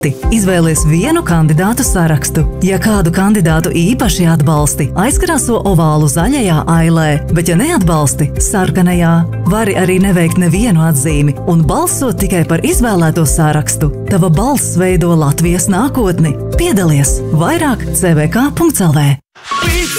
Izvēlies vienu kandidātu sarakstu. Ja kādu kandidātu īpaši atbalsti, aizkrāso ovālu zaļajā ailē, bet ja neatbalsti, sarkanajā. Vari arī neveikt nevienu atzīmi un balsot tikai par izvēlēto sarakstu. Tava balss veido Latvijas nākotni. Piedalies! Vairāk cvk.lv.